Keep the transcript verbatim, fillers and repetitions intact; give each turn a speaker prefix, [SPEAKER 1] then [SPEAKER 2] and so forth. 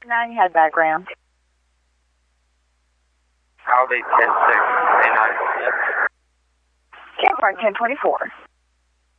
[SPEAKER 1] nine, you had background.
[SPEAKER 2] Holiday ten six, A nine.
[SPEAKER 1] Campfire ten twenty-four.